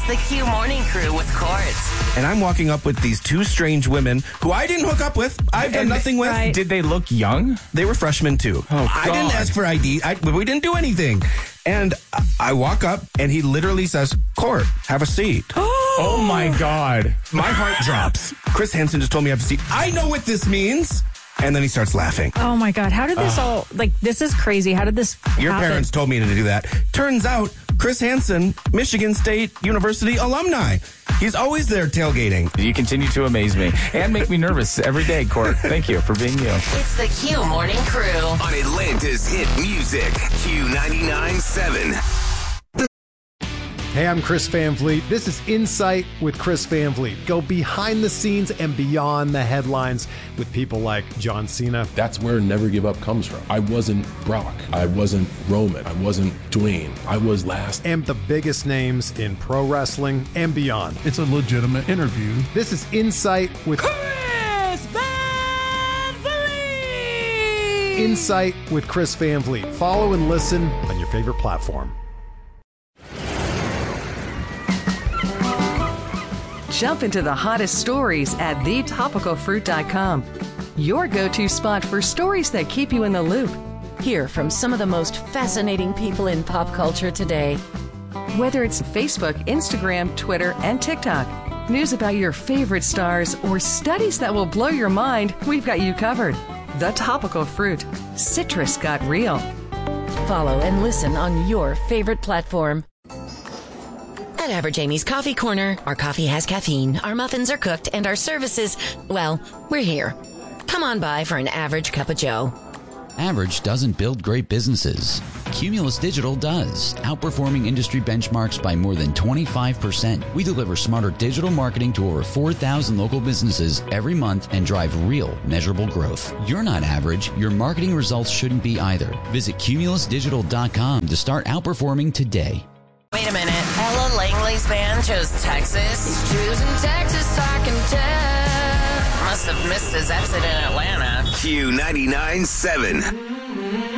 the Q Morning Crew with Court. And I'm walking up with these two strange women who I didn't hook up with. I've done nothing with. Right. Did they look young? They were freshmen too. Oh, I didn't God. ask for ID. We didn't do anything. And I walk up and he literally says, Court, have a seat. Oh my God. My heart drops. Chris Hansen just told me I have a seat. I know what this means. And then he starts laughing. Oh my God. How did this all, this is crazy. How did this Your happen? parents told me to do that. Turns out, Chris Hansen, Michigan State University alumni. He's always there tailgating. You continue to amaze me and make me nervous every day, Court. Thank you for being you. It's the Q Morning Crew. On Atlanta's hit music, Q99.7. Hey, I'm Chris Van Vliet. This is Insight with Chris Van Vliet. Go behind the scenes and beyond the headlines with people like John Cena. That's where Never Give Up comes from. I wasn't Brock. I wasn't Roman. I wasn't Dwayne. I was last. And the biggest names in pro wrestling and beyond. It's a legitimate interview. This is Insight with Chris Van Vliet! Insight with Chris Van Vliet. Follow and listen on your favorite platform. Jump into the hottest stories at thetopicalfruit.com. Your go-to spot for stories that keep you in the loop. Hear from some of the most fascinating people in pop culture today. Whether it's Facebook, Instagram, Twitter, and TikTok, news about your favorite stars, or studies that will blow your mind, we've got you covered. The Topical Fruit. Citrus got real. Follow and listen on your favorite platform. At Average Amy's Coffee Corner, our coffee has caffeine, our muffins are cooked, and our services, well, we're here. Come on by for an average cup of joe. Average doesn't build great businesses. Cumulus Digital does, outperforming industry benchmarks by more than 25%. We deliver smarter digital marketing to over 4,000 local businesses every month and drive real, measurable growth. You're not average. Your marketing results shouldn't be either. Visit cumulusdigital.com to start outperforming today. Wait a minute. Ella Langley's band chose Texas? He's choosing Texas, I can tell. Must have missed his exit in Atlanta. Q99.7.